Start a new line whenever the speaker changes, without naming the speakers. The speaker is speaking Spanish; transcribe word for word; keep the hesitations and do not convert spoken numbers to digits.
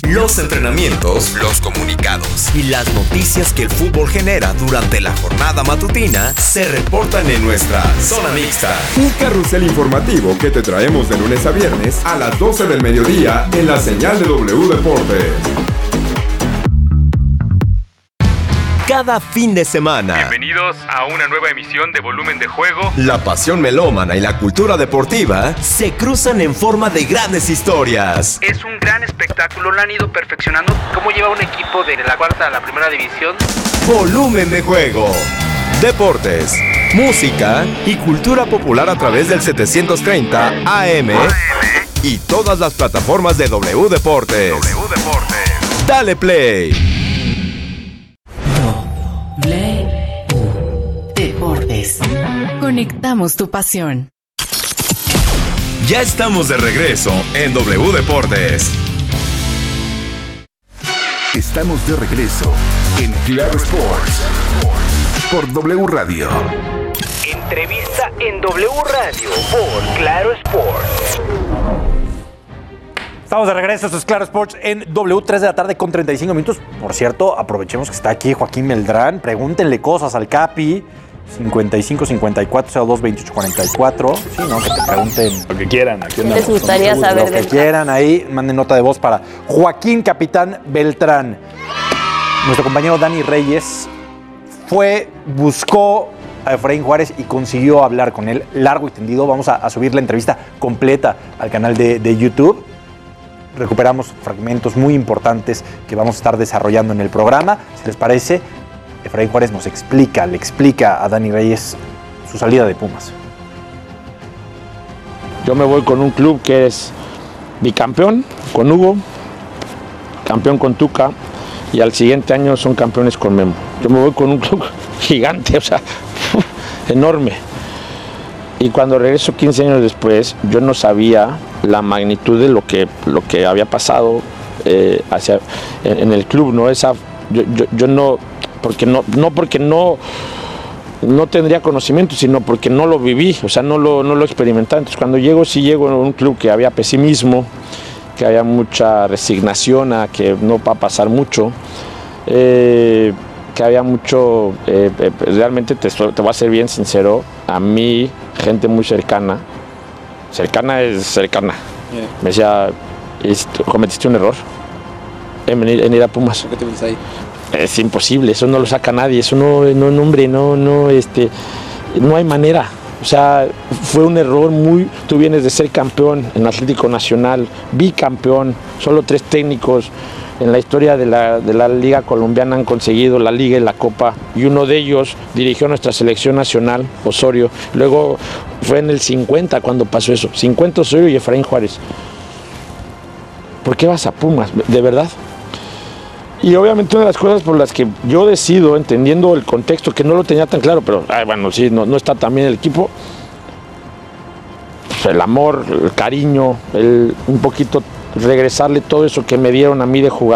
los entrenamientos, los comunicados y las noticias que el fútbol genera durante la jornada matutina se reportan en nuestra Zona Mixta.
Un carrusel informativo que te traemos de lunes a viernes a las doce del mediodía en la señal de W Deportes.
Cada fin de semana.
Bienvenidos a una nueva emisión de Volumen de Juego.
La pasión melómana y la cultura deportiva se cruzan en forma de grandes historias.
Es un gran espectáculo, lo han ido perfeccionando. ¿Cómo lleva un equipo de la cuarta a la primera división?
Volumen de Juego. Deportes, música y cultura popular a través del setecientos treinta A M y todas las plataformas de W Deportes.
W Deportes.
Dale play.
W Deportes. Conectamos tu pasión.
Ya estamos de regreso en W Deportes.
Estamos de regreso en Claro Sports por W Radio.
Entrevista en W Radio por Claro Sports.
Estamos de regreso, esto es Claro Sports en W, tres de la tarde con treinta y cinco minutos. Por cierto, aprovechemos que está aquí Joaquín Meldrán. Pregúntenle cosas al Capi. cincuenta y cinco cincuenta y cuatro cero dos veintiocho cuarenta y cuatro. Sí, ¿no? Que te pregunten
lo que quieran. Aquí andamos.
Les gustaría saber
lo que quieran ahí. Manden nota de voz para Joaquín Capitán Beltrán. Nuestro compañero Dani Reyes fue, buscó a Efraín Juárez y consiguió hablar con él largo y tendido. Vamos a, a subir la entrevista completa al canal de, de YouTube. Recuperamos fragmentos muy importantes que vamos a estar desarrollando en el programa. Si les parece, Efraín Juárez nos explica, le explica a Dani Reyes su salida de Pumas.
Yo me voy con un club que es bicampeón con Hugo, campeón con Tuca, y al siguiente año son campeones con Memo. Yo me voy con un club gigante, o sea, enorme. Y cuando regreso quince años después, yo no sabía la magnitud de lo que, lo que había pasado eh, hacia, en, en el club, ¿no? Esa, yo, yo, yo no, porque no, no porque no, no tendría conocimiento, sino porque no lo viví, o sea, no lo, no lo experimenté. Entonces, cuando llego, sí llego a un club que había pesimismo, que había mucha resignación a que no va a pasar mucho. Eh, que había mucho, eh, eh, realmente te, te voy a ser bien sincero, a mí, gente muy cercana, cercana es cercana, yeah. Me decía, cometiste un error en, venir, en ir a Pumas.
¿Por qué te metes ahí?
Es imposible, eso no lo saca nadie, eso no, no, no hombre, no, no, este, no hay manera. O sea, fue un error muy... Tú vienes de ser campeón en Atlético Nacional, bicampeón, solo tres técnicos en la historia de la, de la Liga Colombiana han conseguido la Liga y la Copa, y uno de ellos dirigió nuestra selección nacional, Osorio. Luego fue en el cincuenta cuando pasó eso, cincuenta Osorio y Efraín Juárez. ¿Por qué vas a Pumas? ¿De verdad? Y obviamente una de las cosas por las que yo decido, entendiendo el contexto, que no lo tenía tan claro, pero ay, bueno, sí, no, no está también el equipo, pues el amor, el cariño, el, un poquito regresarle todo eso que me dieron a mí de jugar.